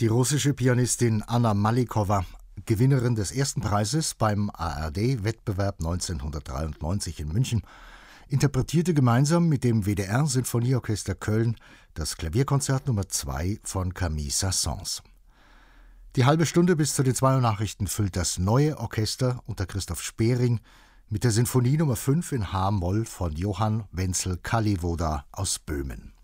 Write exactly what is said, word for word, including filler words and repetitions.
Die russische Pianistin Anna Malikowa, Gewinnerin des ersten Preises beim A R D-Wettbewerb neunzehnhundertdreiundneunzig in München, interpretierte gemeinsam mit dem W D R-Sinfonieorchester Köln das Klavierkonzert Nummer zwei von Camille Saint-Saëns. Die halbe Stunde bis zu den zwei Uhr Nachrichten füllt das Neue Orchester unter Christoph Spering mit der Sinfonie Nummer fünf in H-Moll von Johann Wenzel Kalivoda aus Böhmen.